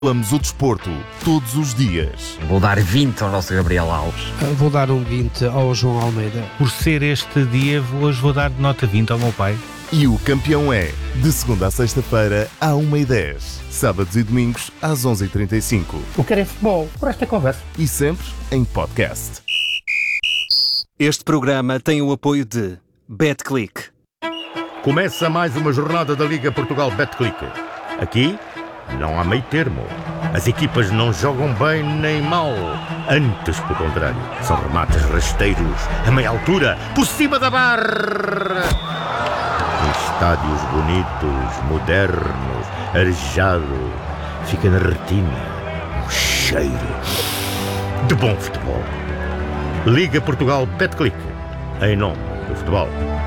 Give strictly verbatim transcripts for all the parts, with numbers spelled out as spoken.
Falamos o desporto todos os dias. Vou dar vinte ao nosso Gabriel Alves. Vou dar um vinte ao João Almeida. Por ser este dia, hoje vou dar nota vinte ao meu pai. E o campeão é, de segunda a sexta-feira, à uma e dez. Sábados e domingos, às onze e trinta e cinco. O que é futebol, por esta conversa. E sempre em podcast. Este programa tem o apoio de Betclic. Começa mais uma jornada da Liga Portugal Betclic. Aqui não há meio termo. As equipas não jogam bem nem mal. Antes, pelo contrário, são remates rasteiros, a meia altura, por cima da barra. Em estádios bonitos, modernos, arejado, fica na retina um cheiro de bom futebol. Liga Portugal Betclic, em nome do futebol.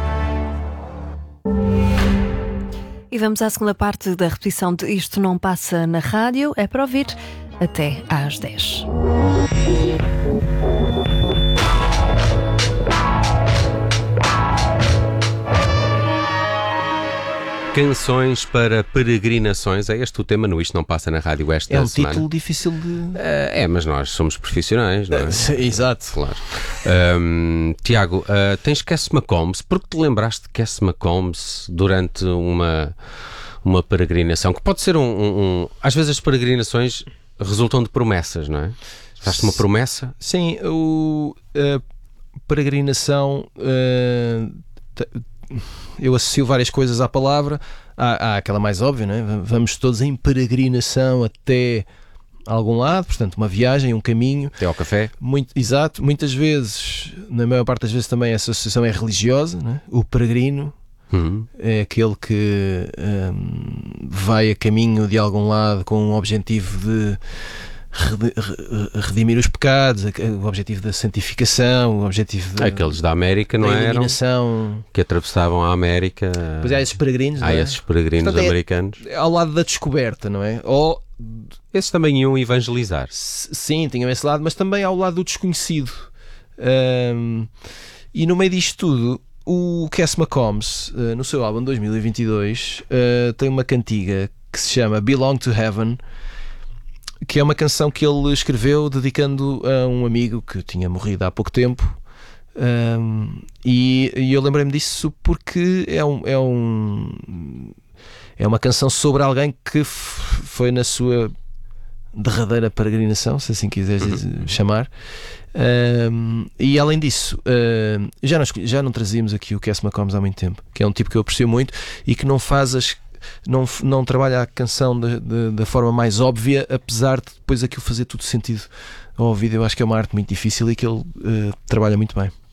E vamos à segunda parte da repetição de Isto Não Passa na Rádio. É para ouvir até às dez. Canções para peregrinações, é este o tema no Isto Não Passa na Rádio esta semana. É um semana. Título difícil de... Uh, é, mas nós somos profissionais, não é? Uh, exato. Claro. Um, Tiago, uh, tens Cass McCombs. Por que te lembraste de Cass McCombs durante uma, uma peregrinação? Que pode ser um, um, um... Às vezes as peregrinações resultam de promessas, não é? Faz-te uma promessa? Sim, o, a peregrinação... Uh, t- eu associo várias coisas à palavra. Há, há aquela mais óbvia, não é? Vamos todos em peregrinação até algum lado, portanto uma viagem, um caminho, até ao café. Muito, exato, muitas vezes, na maior parte das vezes também essa associação é religiosa, não é? O peregrino uhum. é aquele que um, vai a caminho de algum lado com o objetivo de redimir os pecados, o objetivo da santificação, o objetivo da, aqueles da América, não da eram? Que atravessavam a América. Pois há esses peregrinos, há não é? esses peregrinos Portanto, americanos. É ao lado da descoberta, não é? Ou esses também iam evangelizar. Sim, tinham esse lado, mas também ao lado do desconhecido. Um, e no meio disto tudo, o Cass McCombs, uh, no seu álbum dois mil e vinte e dois, uh, tem uma cantiga que se chama Belong to Heaven, que é uma canção que ele escreveu dedicando a um amigo que tinha morrido há pouco tempo. Um, e, e eu lembrei-me disso porque é, um, é, um, é uma canção sobre alguém que f- foi na sua derradeira peregrinação, se assim quiseres chamar. Um, e além disso, uh, já, não, já não trazíamos aqui o Cass McCombs há muito tempo, que é um tipo que eu aprecio muito e que não faz as Não, não trabalha a canção de, de, da forma mais óbvia, apesar de depois aquilo fazer tudo sentido ao ouvido. Eu acho que é uma arte muito difícil e que ele uh, trabalha muito bem.